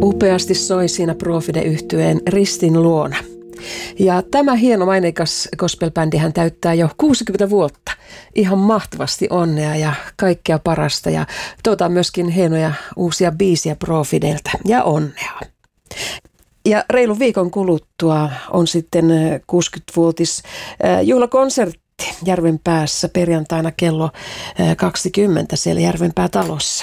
Upeasti soi siinä Profide-yhtyeen Ristin luona. Ja tämä hieno maineikas gospel-bändihän täyttää jo 60 vuotta. Ihan mahtavasti onnea ja kaikkea parasta ja myöskin hienoja uusia biisiä Profidelta ja onnea. Ja reilun viikon kuluttua on sitten 60-vuotis juhlakonsertti Järvenpäässä perjantaina kello 20 siellä Järvenpää talossa.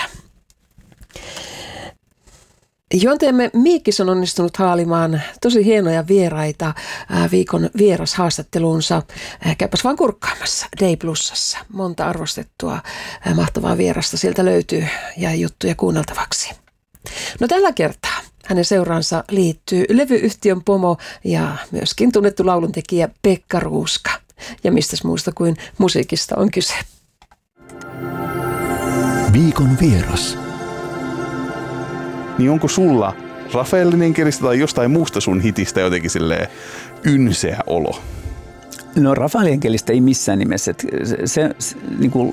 Juontajamme Miikkis on onnistunut haalimaan tosi hienoja vieraita viikon vierashaastatteluunsa. Käypäs vaan kurkkaamassa Day Plusassa. Monta arvostettua mahtavaa vierasta sieltä löytyy ja juttuja kuunneltavaksi. No tällä kertaa hänen seuraansa liittyy levyyhtiön pomo ja myöskin tunnettu lauluntekijä Pekka Ruuska. Ja mistäs muusta kuin musiikista on kyse. Viikon vieras. Niin onko sulla Rafaelin enkelistä tai jostain muusta sun hitistä jotenkin silleen ynseä olo? No Rafaelin enkelistä ei missään nimessä. Se niin kuin,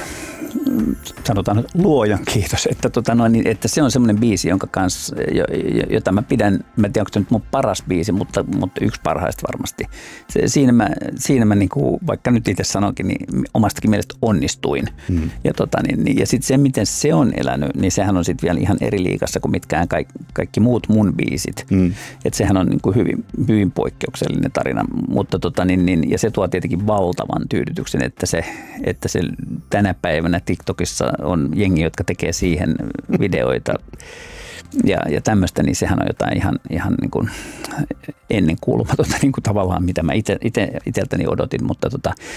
sanotaan luojan kiitos, että se on semmoinen biisi, jonka kanssa, jota mä pidän, mä en tiedä, onko se nyt mun paras biisi, mutta yksi parhaista varmasti. Siinä mä niin kuin, vaikka nyt itse sanonkin, niin omastakin mielestä onnistuin. Ja sitten se, miten se on elänyt, niin sehän on sitten vielä ihan eri liigassa kuin mitkään kaikki muut mun biisit. Että sehän on niin kuin hyvin poikkeuksellinen tarina, mutta ja se tuo tietenkin valtavan tyydytyksen, että se tänä päivänä TikTokissa on jengi, jotka tekee siihen videoita ja tämmöistä, niin sehän on jotain ihan niin kuin ennenkuulumatonta niin kuin tavallaan, mitä mä itseltäni odotin, mutta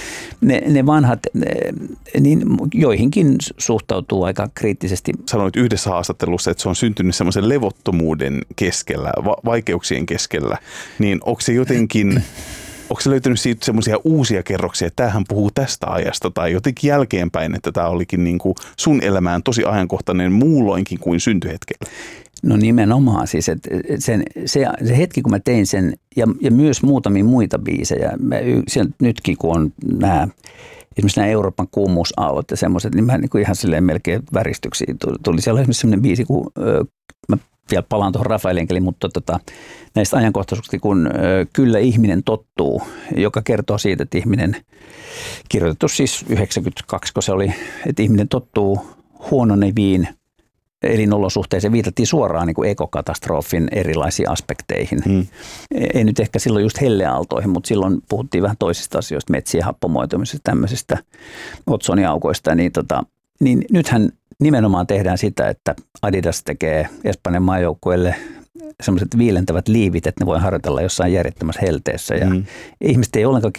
ne vanhat, niin joihinkin suhtautuu aika kriittisesti. Sanoit yhdessä haastattelussa, että se on syntynyt semmoisen levottomuuden keskellä, vaikeuksien keskellä, niin onko se jotenkin... Onko se löytynyt siitä semmoisia uusia kerroksia, että tämähän puhuu tästä ajasta tai jotenkin jälkeenpäin, että tämä olikin niin kuin sun elämään tosi ajankohtainen muulloinkin kuin syntyhetkellä? No nimenomaan siis, että se hetki kun mä tein sen ja myös muutamia muita biisejä, nytkin kun on esimerkiksi nämä Euroopan kuumuusaallot ja semmoiset, niin mä niin kuin ihan silleen melkein väristyksiä tuli. Siellä oli esimerkiksi semmoinen biisi, kun mä vielä palaan tuohon Rafaelin enkeliin, mutta näistä ajankohtaisuuksista, kun Kyllä ihminen tottuu, joka kertoo siitä, että ihminen, kirjoitettu siis 92, kun se oli, että ihminen tottuu huononeviin elinolosuhteisiin, viitattiin suoraan niin kuin ekokatastrofin erilaisiin aspekteihin. Ei nyt ehkä silloin just helleaaltoihin, mutta silloin puhuttiin vähän toisista asioista, metsien happomoitumisesta, tämmöisistä otsoniaukoista, niin nythän nimenomaan tehdään sitä, että Adidas tekee Espanjan maajoukkueelle sellaiset viilentävät liivit, että ne voi harjoitella jossain järjettömässä helteessä. Ja ihmiset ei ollenkaan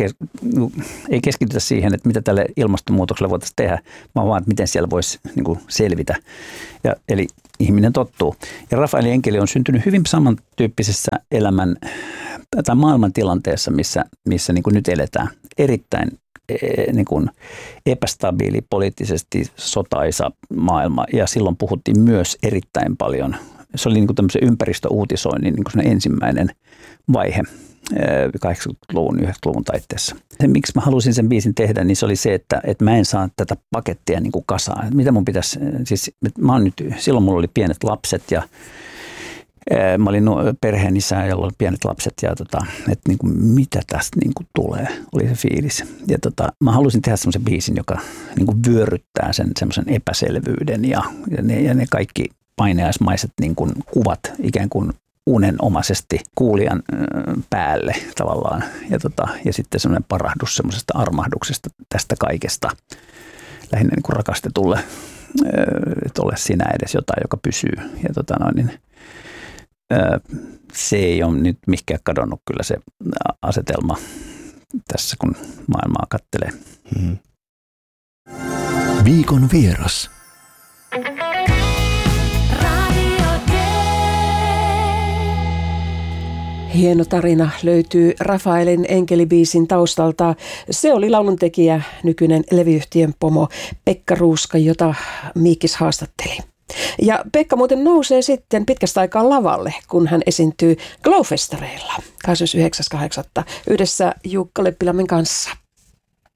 ei keskitytä siihen, että mitä tälle ilmastonmuutokselle voitaisiin tehdä, vaan että miten siellä voisi niin kuin selvitä. Eli ihminen tottuu. Ja Rafaelin enkeli on syntynyt hyvin samantyyppisessä elämän tai maailmantilanteessa, missä niin kuin nyt eletään. Erittäin niin kuin epästabiili, poliittisesti sotaisa maailma, ja silloin puhuttiin myös erittäin paljon. Se oli niin kuin tämmöisen ympäristöuutisoinnin niin kuin ensimmäinen vaihe 80-luvun, 90-luvun taitteessa. Se, miksi mä halusin sen biisin tehdä, niin se oli se, että mä en saa tätä pakettia niin kuin kasaan. Mitä mun pitäisi, siis silloin mulla oli pienet lapset ja mä olin perheen isä, jolla oli pienet lapset ja että niin kuin, mitä tästä niin kuin tulee, oli se fiilis. Ja mä halusin tehdä semmoisen biisin, joka niin kuin vyöryttää sen semmoisen epäselvyyden ja ne kaikki paineaismaiset niin kuin kuvat ikään kuin unenomaisesti kuulijan päälle tavallaan. Ja sitten semmoinen parahdus semmoisesta armahduksesta tästä kaikesta lähinnä niin kuin rakastetulle, että ole sinä edes jotain, joka pysyy. Ja se ei ole nyt mihinkään kadonnut kyllä se asetelma tässä, kun maailmaa katselee. Viikon vieras. Hieno tarina löytyy Rafaelin enkelibiisin taustalta. Se oli lauluntekijä, nykyinen levyyhtiön pomo Pekka Ruuska, jota Miikkis haastatteli. Ja Pekka muuten nousee sitten pitkästä aikaa lavalle, kun hän esiintyy Glowfestareilla 29.8. yhdessä Jukka Leppilammen kanssa.